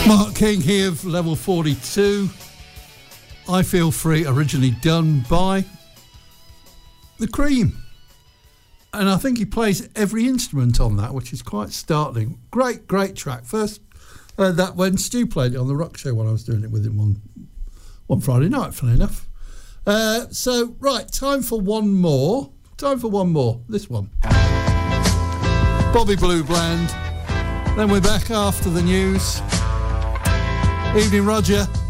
Mark King here of Level 42. I Feel Free, originally done by The Cream. And I think he plays every instrument on that, which is quite startling. Great track. First, that when Stu played it on the Rock Show when I was doing it with him one Friday night, funny enough. So, right, time for one more. This one. Bobby Blue Bland. Then we're back after the news. Evening, Roger.